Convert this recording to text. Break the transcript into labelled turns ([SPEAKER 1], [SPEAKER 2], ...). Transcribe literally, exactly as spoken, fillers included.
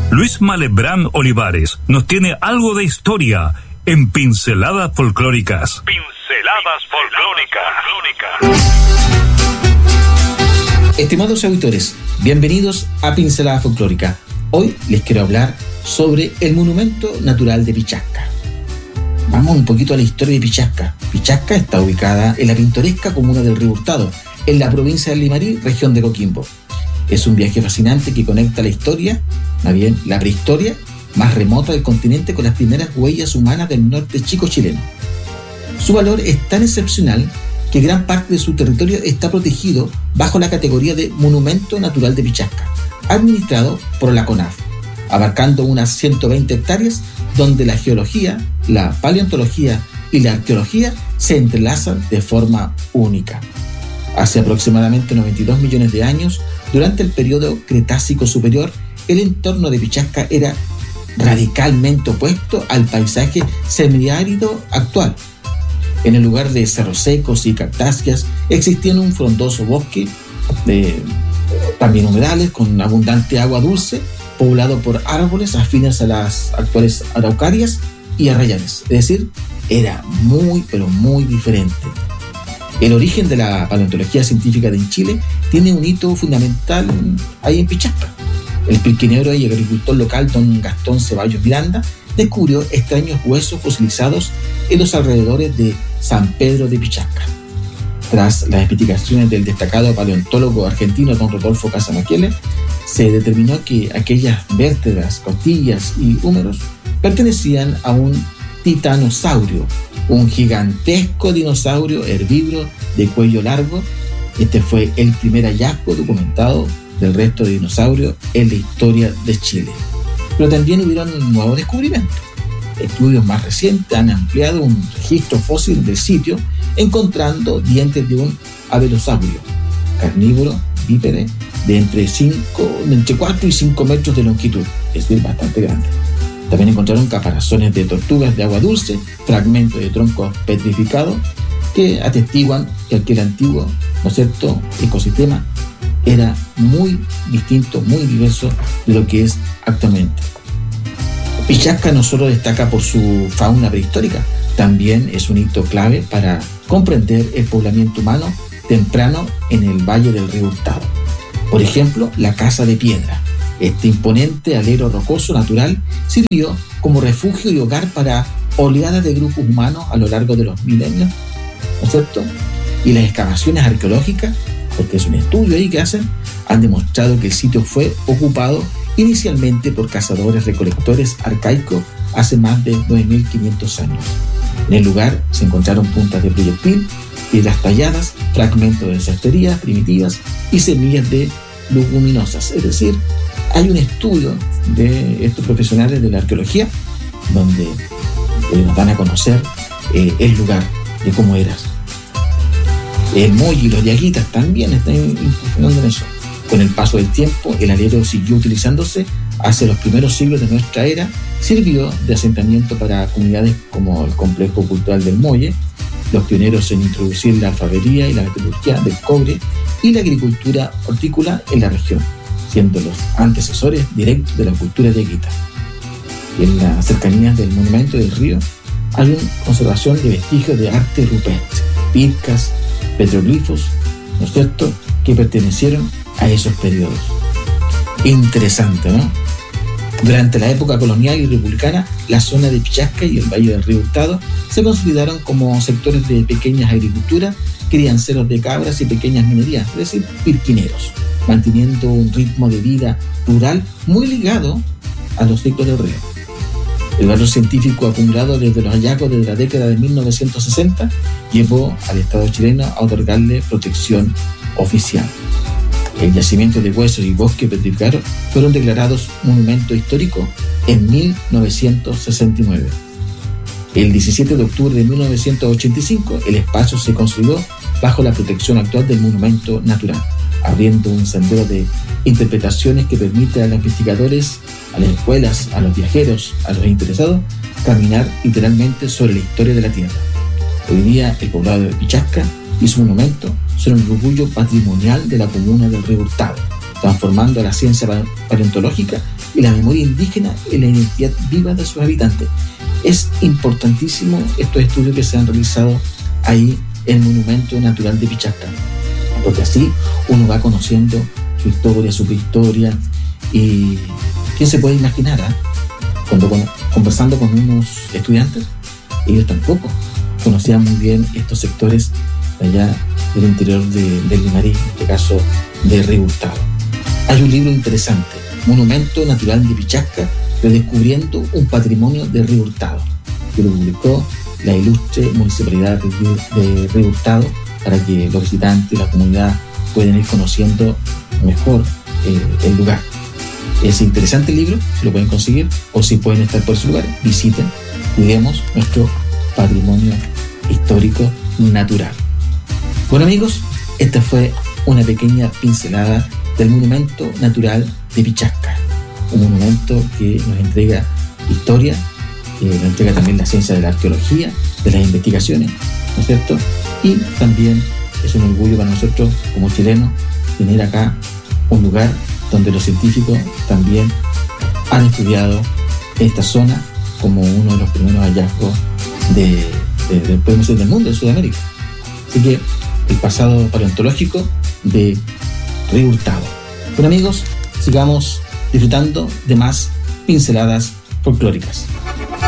[SPEAKER 1] Luis Malebrán Olivares nos tiene algo de historia en Pinceladas Folclóricas.
[SPEAKER 2] Pinceladas Folclóricas.
[SPEAKER 3] Estimados auditores, bienvenidos a Pincelada Folclórica. Hoy les quiero hablar sobre el monumento natural de Pichasca. Vamos un poquito a la historia de Pichasca. Pichasca está ubicada en la pintoresca comuna del Río Hurtado, en la provincia de Limarí, región de Coquimbo. Es un viaje fascinante que conecta la historia, más bien la prehistoria, más remota del continente con las primeras huellas humanas del norte chico chileno. Su valor es tan excepcional que gran parte de su territorio está protegido bajo la categoría de Monumento Natural de Pichasca, administrado por la CONAF, abarcando unas ciento veinte hectáreas donde la geología, la paleontología y la arqueología se entrelazan de forma única. Hace aproximadamente noventa y dos millones de años, durante el periodo Cretácico Superior, el entorno de Pichasca era radicalmente opuesto al paisaje semiárido actual. En el lugar de cerros secos y cactáceas existía un frondoso bosque, de, también humedales, con abundante agua dulce, poblado por árboles afines a las actuales araucarias y arrayanes. Es decir, era muy, pero muy diferente. El origen de la paleontología científica de Chile tiene un hito fundamental ahí en Pichasca. El pirquinero y agricultor local don Gastón Ceballos Miranda descubrió extraños huesos fosilizados en los alrededores de San Pedro de Pichasca. Tras las investigaciones del destacado paleontólogo argentino don Rodolfo Casamaquele, se determinó que aquellas vértebras, costillas y húmeros pertenecían a un titanosaurio, un gigantesco dinosaurio herbívoro de cuello largo. Este fue el primer hallazgo documentado del resto de dinosaurios en la historia de Chile. Pero también hubieron nuevos descubrimientos. Estudios más recientes han ampliado un registro fósil del sitio, encontrando dientes de un avelosaurio, carnívoro, bípede, de entre, cinco, de entre cuatro y cinco metros de longitud, es decir, bastante grande. También encontraron caparazones de tortugas de agua dulce, fragmentos de troncos petrificados que atestiguan que aquel antiguo, ¿no es cierto?, ecosistema era muy distinto, muy diverso de lo que es actualmente. Pichasca no solo destaca por su fauna prehistórica, también es un hito clave para comprender el poblamiento humano temprano en el valle del Río Hurtado. Por ejemplo, la Casa de Piedra. Este imponente alero rocoso natural sirvió como refugio y hogar para oleadas de grupos humanos a lo largo de los milenios, ¿no es cierto? Y las excavaciones arqueológicas, porque es un estudio ahí que hacen, han demostrado que el sitio fue ocupado inicialmente por cazadores-recolectores arcaicos hace más de nueve mil quinientos años. En el lugar se encontraron puntas de proyectil, piedras talladas, fragmentos de cesterías primitivas y semillas de leguminosas. Es decir, hay un estudio de estos profesionales de la arqueología donde eh, nos dan a conocer eh, el lugar de cómo era. El Molle y los Diaguitas también están incursionando en eso. Con el paso del tiempo, el alero siguió utilizándose hacia los primeros siglos de nuestra era, sirvió de asentamiento para comunidades como el complejo cultural del Molle, los pioneros en introducir la alfarería y la metalurgia del cobre y la agricultura hortícola en la región, siendo los antecesores directos de la cultura diaguita. En las cercanías del monumento del río hay una conservación de vestigios de arte rupestre, pircas, petroglifos, ¿no es cierto?, que pertenecieron a esos periodos. Interesante, ¿no? Durante la época colonial y republicana, la zona de Pichasca y el Valle del Río Hurtado se consolidaron como sectores de pequeñas agriculturas, crianceros de cabras y pequeñas minerías, es decir, pirquineros, manteniendo un ritmo de vida rural muy ligado a los ciclos del río. El valor científico acumulado desde los hallazgos de la década de mil novecientos sesenta llevó al Estado chileno a otorgarle protección oficial. El yacimiento de huesos y bosque petrificado fueron declarados monumento histórico en mil novecientos sesenta y nueve. El diecisiete de octubre de mil novecientos ochenta y cinco, el espacio se consolidó bajo la protección actual del monumento natural, abriendo un sendero de interpretaciones que permite a los investigadores, a las escuelas, a los viajeros, a los interesados, caminar literalmente sobre la historia de la Tierra. Hoy día el poblado de Pichasca y su monumento son el orgullo patrimonial de la comuna del Río Hurtado, transformando a la ciencia paleontológica y la memoria indígena en la identidad viva de sus habitantes. Es importantísimo estos estudios que se han realizado ahí en el Monumento Natural de Pichasca, porque así uno va conociendo su historia, su prehistoria, y ¿quién se puede imaginar? Eh? Cuando, cuando conversando con unos estudiantes, ellos tampoco conocían muy bien estos sectores de allá del interior de, del Limarí, en este caso de Río Hurtado. Hay un libro interesante, Monumento Natural de Pichasca, redescubriendo un patrimonio de Río Hurtado, que lo publicó la ilustre Municipalidad de Río Hurtado, para que los visitantes y la comunidad puedan ir conociendo mejor eh, el lugar. Es interesante el libro, lo pueden conseguir, o si pueden estar por ese lugar, visiten, cuidemos nuestro patrimonio histórico natural. Bueno amigos, esta fue una pequeña pincelada del Monumento Natural de Pichasca, un monumento que nos entrega historia, que nos entrega también la ciencia de la arqueología, de las investigaciones, ¿no es cierto? Y también es un orgullo para nosotros como chilenos tener acá un lugar donde los científicos también han estudiado esta zona como uno de los primeros hallazgos de, de, de, podemos decir, del mundo, de Sudamérica. Así que el pasado paleontológico de Río Hurtado. Bueno amigos, sigamos disfrutando de más pinceladas folclóricas.